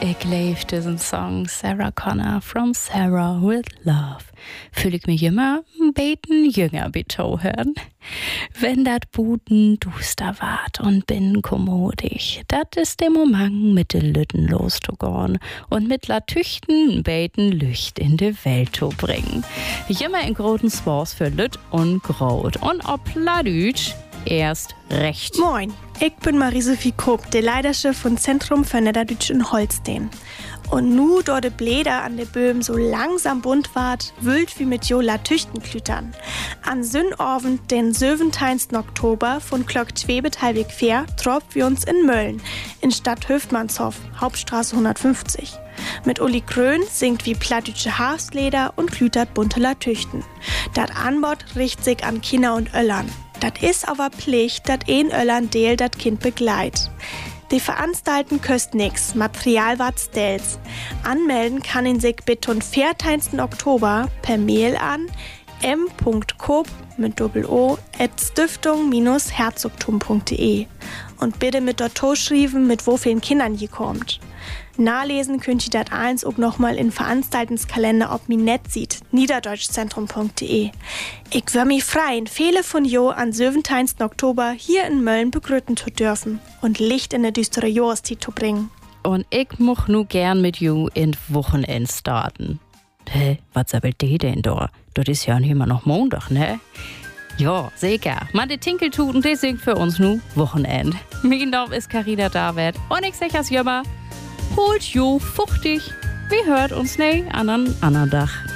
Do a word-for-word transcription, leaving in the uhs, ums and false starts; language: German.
Ich liebe diesen Song Sarah Connor from Sarah with Love. Fühle ich mich immer ein bisschen jünger betonen. Wenn dat Buten duster ward und bin kommodig, dat ist der Moment mit de Lütten loszugorn und mit Latüchten ein beten Lücht in de Welt zu bringen. Immer in großen Spors für Lütt und Grot und ob Pladütsch erst recht. Moin, ich bin Marie-Sophie Koop, der Leiterin von Zentrum für Niederdütsch in Holstein. Und nu, dort de Bläder an de Böhm so langsam bunt ward, wüllt wie mit Jola Tüchtenklütern. An Sünnabend, den siebzehnten Oktober, von Glock zwei bis halbig vier, troffen wir uns in Mölln, in Stadt Höftmannshof, Hauptstraße hundertfünfzig. Mit Uli Krön singt wie plattdütsche Hafsleder und klütert bunte Latüchten. Dat Anbot richtet sich an Kinder und Öllern. Dat is aber Pflicht, dat een Öllern Deel dat Kind begleit. Die Veranstalten köst nix, Material ward stells. Anmelden kann in sich bis zum vierzehnten Oktober per Mail an m punkt koop mit Doppel-O at stiftung herzogtum punkt de und bitte mit dort schreiben, mit wo vielen Kindern je kommt. Nachlesen könnt ihr dat eins auch nochmal in Veranstaltungskalender ob mi net sieht, niederdeutschzentrum punkt de. Ich wär mich freien, viele von jo an siebzehnten Oktober hier in Mölln begrüßen zu dürfen und Licht in der düstere Jahreszeit zu bringen. Und ich moch nu gern mit ju in Wochenend starten. Hä, was sabbelt die denn da? Das ist ja nicht immer noch Montag, ne? Ja, sicher. Man, die Tinkeltuten, die singt für uns nu Wochenend. Mein Name ist Carina David und ich sag as jümmer, holt jo fuchtig. Wir hört uns ne an an anderen Dach.